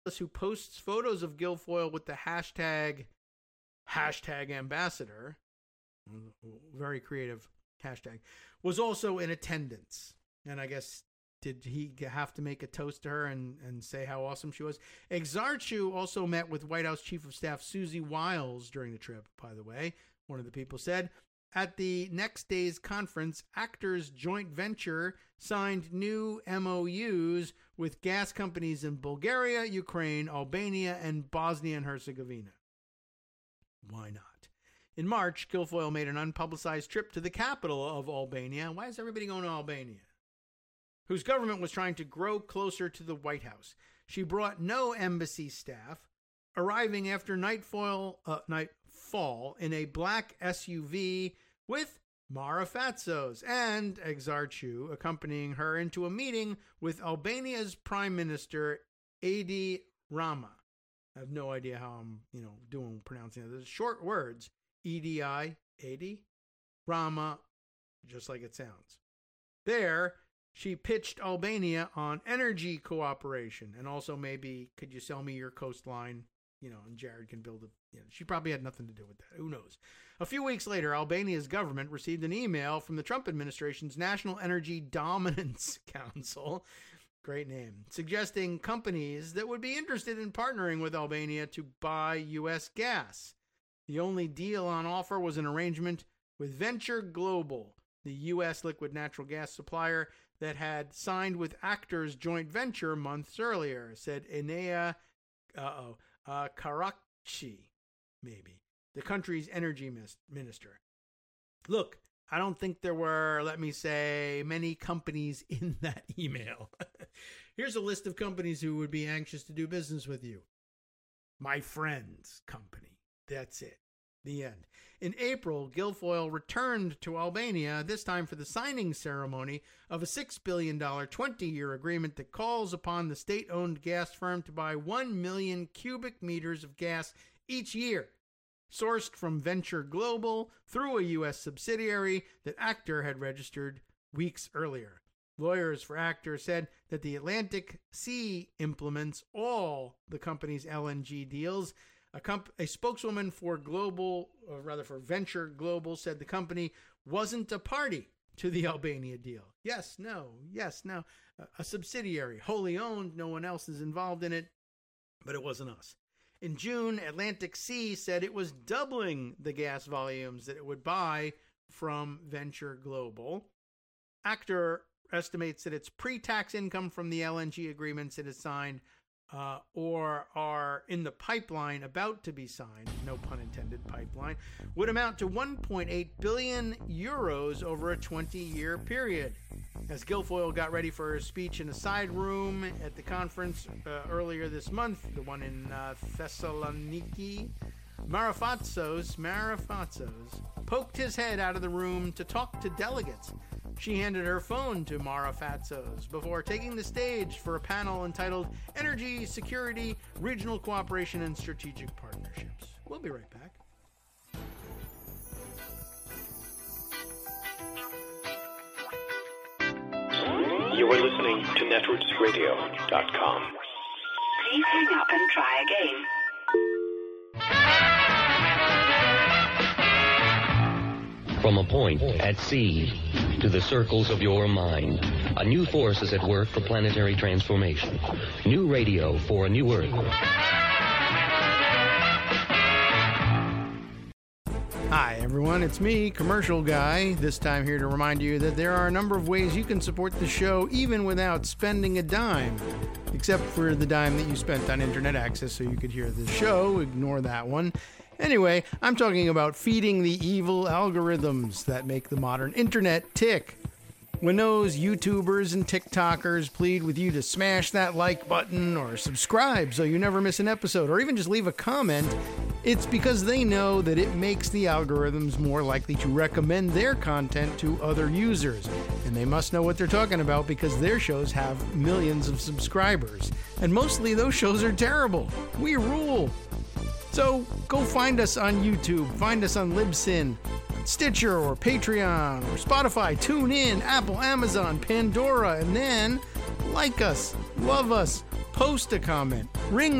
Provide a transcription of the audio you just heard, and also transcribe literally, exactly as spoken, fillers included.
who posts photos of Guilfoyle with the hashtag, hashtag ambassador, very creative hashtag, was also in attendance. And I guess, did he have to make a toast to her and, and say how awesome she was? Exarchu also met with White House Chief of Staff Susie Wiles during the trip, by the way. One of the people said, at the next day's conference, Actors Joint Venture signed new M O Us with gas companies in Bulgaria, Ukraine, Albania, and Bosnia and Herzegovina. Why not? In March, Guilfoyle made an unpublicized trip to the capital of Albania. Why is everybody going to Albania? Whose government was trying to grow closer to the White House. She brought no embassy staff, arriving after nightfall, uh, nightfall in a black S U V with Mara Fatsos and Exarchu accompanying her into a meeting with Albania's Prime Minister Edi Rama. I have no idea how I'm, you know, doing pronouncing it. There's short words. E D I, Edi, Rama, just like it sounds. There, she pitched Albania on energy cooperation and also maybe, could you sell me your coastline? You know, and Jared can build a, you know, she probably had nothing to do with that. Who knows? A few weeks later, Albania's government received an email from the Trump administration's National Energy Dominance Council, great name, suggesting companies that would be interested in partnering with Albania to buy U S gas. The only deal on offer was an arrangement with Venture Global, the U S liquid natural gas supplier that had signed with Actors Joint Venture months earlier, said Enea uh-oh, uh, Karachi, maybe, the country's energy mis- minister. Look, I don't think there were, let me say, many companies in that email. Here's a list of companies who would be anxious to do business with you. My friend's company. That's it. The end. In April, Guilfoyle returned to Albania, this time for the signing ceremony of a six billion dollars twenty-year agreement that calls upon the state-owned gas firm to buy one million cubic meters of gas each year, sourced from Venture Global through a U S subsidiary that Actor had registered weeks earlier. Lawyers for Actor said that the Atlantic Sea implements all the company's L N G deals. A, comp- a spokeswoman for Global, or rather for Venture Global, said the company wasn't a party to the Albania deal. Yes, no, yes, no. A, a subsidiary, wholly owned, no one else is involved in it, but it wasn't us. In June, Atlantic Sea said it was doubling the gas volumes that it would buy from Venture Global. Actor estimates that its pre-tax income from the L N G agreements it has signed Uh, or are in the pipeline about to be signed, no pun intended, pipeline, would amount to one point eight billion euros over a twenty-year period. As Guilfoyle got ready for her speech in a side room at the conference uh, earlier this month, the one in uh, Thessaloniki, Mara Fatsos, Mara Fatsos poked his head out of the room to talk to delegates. She handed her phone to Mara Fatsos before taking the stage for a panel entitled Energy, Security, Regional Cooperation, and Strategic Partnerships. We'll be right back. You are listening to netroots radio dot com. Please hang up and try again. From a point at sea to the circles of your mind, a new force is at work for planetary transformation. New radio for a new Earth. Hi, everyone. It's me, Commercial Guy, this time here to remind you that there are a number of ways you can support the show even without spending a dime, except for the dime that you spent on internet access so you could hear the show. Ignore that one. Anyway, I'm talking about feeding the evil algorithms that make the modern internet tick. When those YouTubers and TikTokers plead with you to smash that like button or subscribe so you never miss an episode, or even just leave a comment, it's because they know that it makes the algorithms more likely to recommend their content to other users. And they must know what they're talking about because their shows have millions of subscribers. And mostly those shows are terrible. We rule. So go find us on YouTube, find us on Libsyn, Stitcher, or Patreon, or Spotify, TuneIn, Apple, Amazon, Pandora, and then like us, love us, post a comment, ring